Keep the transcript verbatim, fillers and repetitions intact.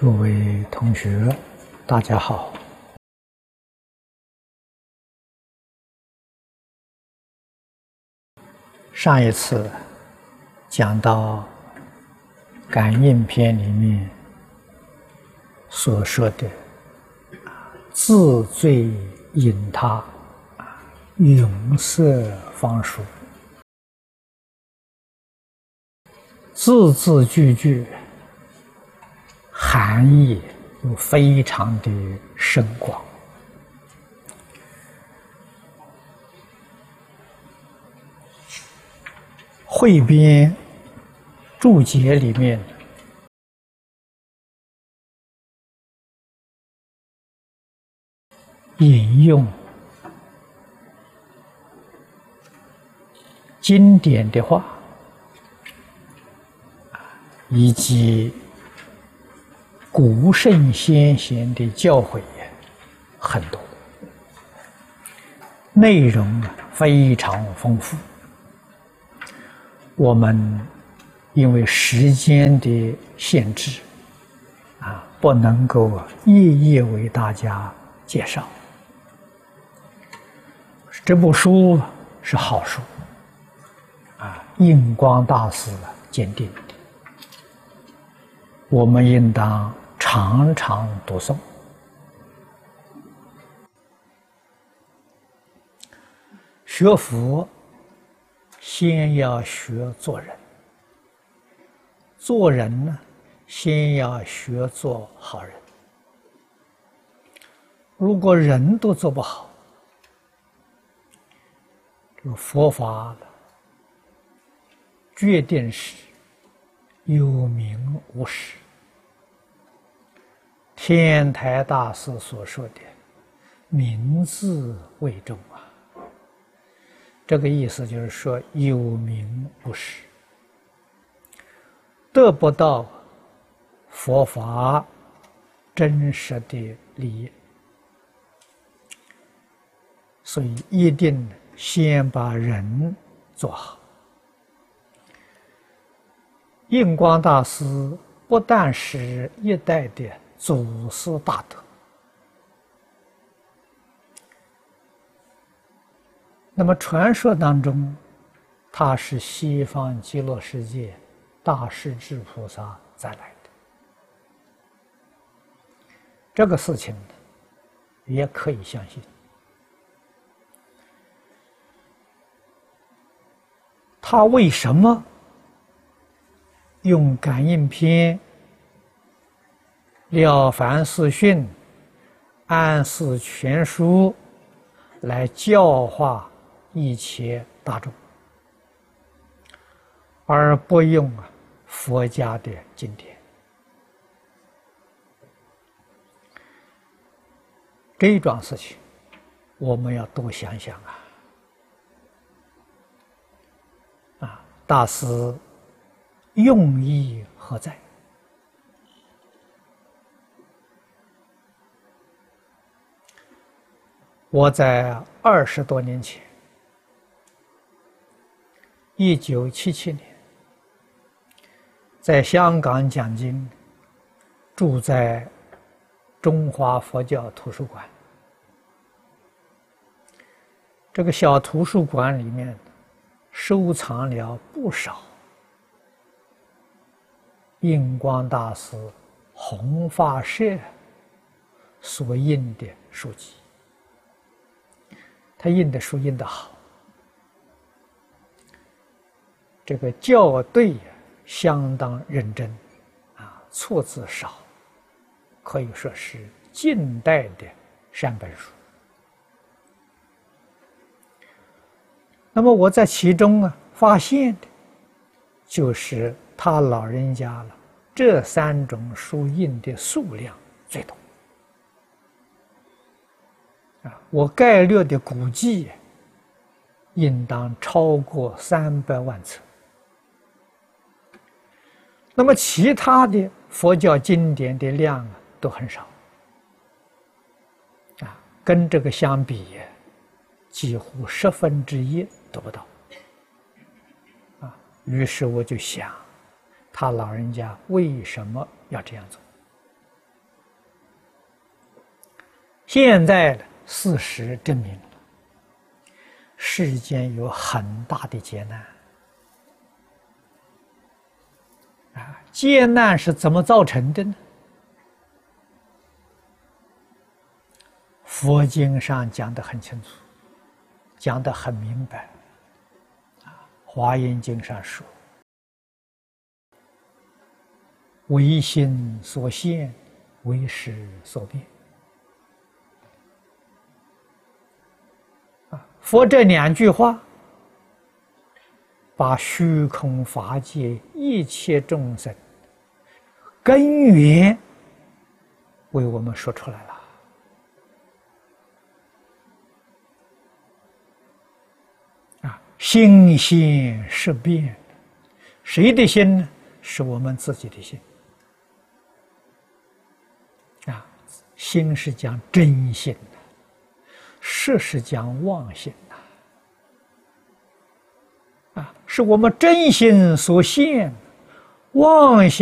各位同学，大家好。上一次讲到感应篇里面所说的自罪引他，永摄方书，字字句句含义都非常的深广。汇编注解里面引用经典的话，以及古圣先贤的教诲很多，内容非常丰富。我们因为时间的限制啊，不能够一一为大家介绍。这部书是好书啊，印光大师鉴定的，我们应当常常读诵。学佛先要学做人，做人呢，先要学做好人。如果人都做不好，这个佛法决定是有名无实。天台大师所说的“名字为重”啊，这个意思就是说有名无实，得不到佛法真实的利益，所以一定先把人做好。印光大师不但是一代的祖师大德，那么传说当中，他是西方极乐世界大势至菩萨再来的，这个事情也可以相信。他为什么用感应篇、了凡四训、安世全书来教化一切大众，而不用佛家的经典？这一桩事情我们要多想想啊！啊，大师用意何在？我在二十多年前，一九七七年，在香港讲经，住在中华佛教图书馆。这个小图书馆里面收藏了不少印光大师弘法社所印的书籍。他印的书印得好，这个校对相当认真啊，错字少，可以说是近代的善本书。那么我在其中啊发现的，就是他老人家了这三种书印的数量最多。啊，我概略的估计，应当超过三百万册。那么其他的佛教经典的量啊都很少，啊，跟这个相比，几乎十分之一都不到。啊，于是我就想，他老人家为什么要这样做？ 现在事实证明了，世间有很大的劫难。啊，劫难是怎么造成的呢？佛经上讲得很清楚，讲得很明白。啊，《华严经》上说：“唯心所现，唯识所变。”啊，佛这两句话，把虚空法界一切众生根源为我们说出来了。啊，心现识变，谁的心呢？是我们自己的心。啊，心是讲真心的，识是讲妄心的。啊，是我们真心所现，妄心